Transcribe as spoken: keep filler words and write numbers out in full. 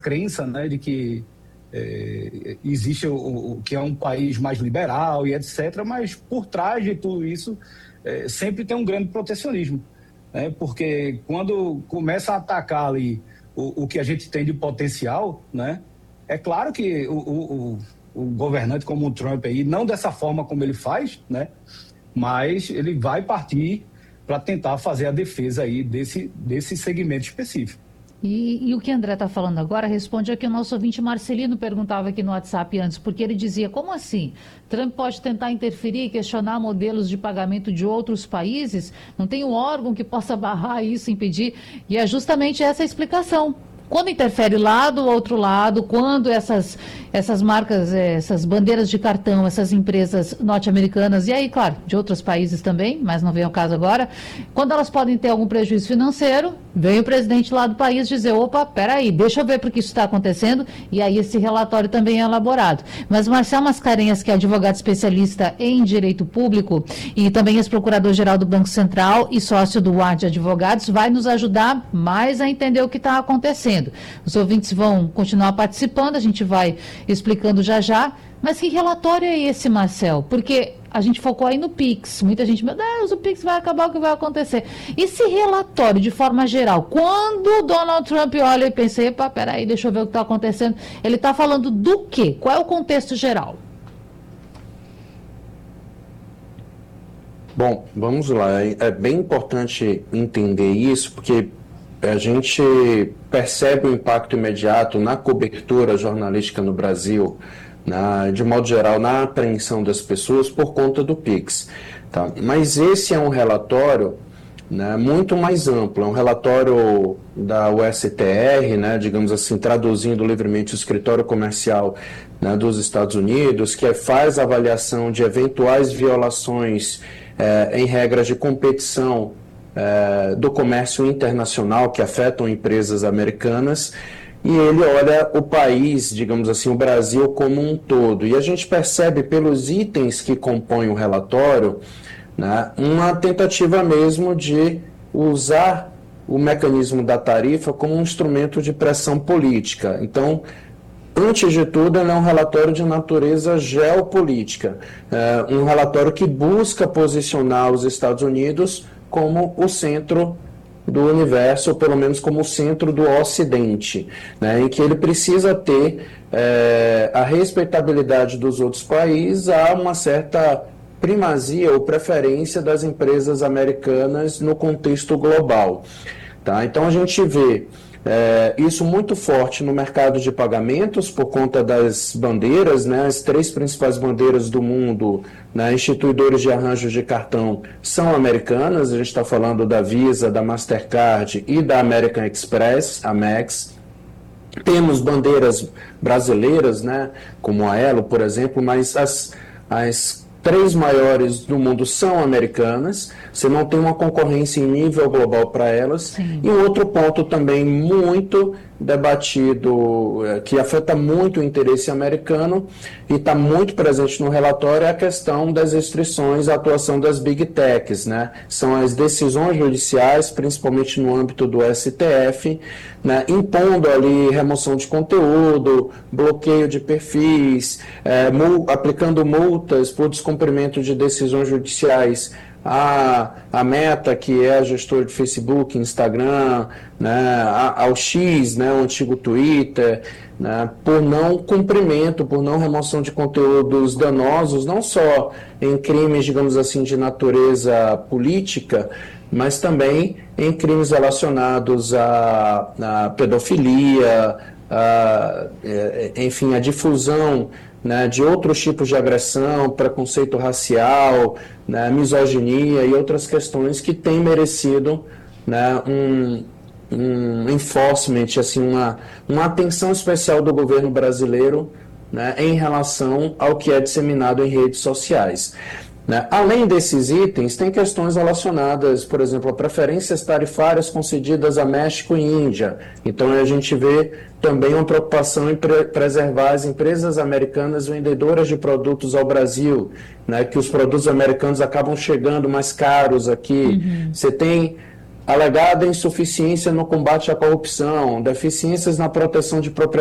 crença, né, de que é, existe o, o que é um país mais liberal e etcétera, mas por trás de tudo isso é, sempre tem um grande protecionismo, né, porque quando começa a atacar ali o, o que a gente tem de potencial, né, é claro que o, o, o governante como o Trump aí, não dessa forma como ele faz, né, mas ele vai partir para tentar fazer a defesa aí desse, desse segmento específico. E, e o que o André está falando agora responde ao que o nosso ouvinte Marcelino perguntava aqui no WhatsApp antes, porque ele dizia, como assim? Trump pode tentar interferir e questionar modelos de pagamento de outros países? Não tem um órgão que possa barrar isso, impedir? E é justamente essa a explicação. Quando interfere lá do outro lado, quando essas, essas marcas, essas bandeiras de cartão, essas empresas norte-americanas, e aí, claro, de outros países também, mas não vem ao caso agora, quando elas podem ter algum prejuízo financeiro, vem o presidente lá do país dizer, opa, peraí, deixa eu ver porque isso está acontecendo, e aí esse relatório também é elaborado. Mas Marcel Mascarenhas, que é advogado especialista em direito público e também ex-procurador-geral do Banco Central e sócio do U A D de Advogados, vai nos ajudar mais a entender o que está acontecendo. Os ouvintes vão continuar participando, a gente vai explicando já já, mas que relatório é esse, Marcel? Porque a gente focou aí no Pix, muita gente, meu Deus, o Pix vai acabar, o que vai acontecer? Esse relatório, de forma geral, quando o Donald Trump olha e pensa, epa, peraí, deixa eu ver o que está acontecendo, ele está falando do quê? Qual é o contexto geral? Bom, vamos lá, é bem importante entender isso, porque a gente percebe o impacto imediato na cobertura jornalística no Brasil, na, de modo geral, na apreensão das pessoas por conta do Pix. Tá? Mas esse é um relatório, né, muito mais amplo, é um relatório da U S T R, né, digamos assim, traduzindo livremente o escritório comercial, né, dos Estados Unidos, que faz avaliação de eventuais violações eh, em regras de competição É, do comércio internacional que afetam empresas americanas, e ele olha o país, digamos assim, o Brasil como um todo. E a gente percebe pelos itens que compõem o relatório, né, uma tentativa mesmo de usar o mecanismo da tarifa como um instrumento de pressão política. Então, antes de tudo, ele é um relatório de natureza geopolítica, é, um relatório que busca posicionar os Estados Unidos como o centro do universo, ou pelo menos como o centro do Ocidente, né, em que ele precisa ter é, a respeitabilidade dos outros países a uma certa primazia ou preferência das empresas americanas no contexto global. Tá? Então a gente vê É, isso muito forte no mercado de pagamentos por conta das bandeiras, né, as três principais bandeiras do mundo, né, instituidores de arranjos de cartão são americanas, a gente está falando da Visa, da Mastercard e da American Express, Amex. Temos bandeiras brasileiras, né, como a Elo, por exemplo, mas as, as três maiores do mundo são americanas, você não tem uma concorrência em nível global para elas. Sim. E um outro ponto também muito debatido, que afeta muito o interesse americano e está muito presente no relatório, é a questão das restrições à atuação das Big Techs, né? São as decisões judiciais, principalmente no âmbito do S T F, né, impondo ali remoção de conteúdo, bloqueio de perfis, é, mul- aplicando multas por descumprimento de decisões judiciais a, a Meta, que é a gestora de Facebook, Instagram, né, a, ao X, né, o antigo Twitter, né, por não cumprimento, por não remoção de conteúdos danosos, não só em crimes, digamos assim, de natureza política, mas também em crimes relacionados à, à pedofilia, a, enfim, a difusão, né, de outros tipos de agressão, preconceito racial, né, misoginia e outras questões que têm merecido, né, um, um enforcement, assim, uma, uma atenção especial do governo brasileiro, né, em relação ao que é disseminado em redes sociais. Né? Além desses itens, tem questões relacionadas, por exemplo, a preferências tarifárias concedidas a México e Índia. Então, a gente vê também uma preocupação em pre- preservar as empresas americanas vendedoras de produtos ao Brasil, né? Que os produtos americanos acabam chegando mais caros aqui. Uhum. Você tem alegada insuficiência no combate à corrupção, deficiências na proteção de propriedade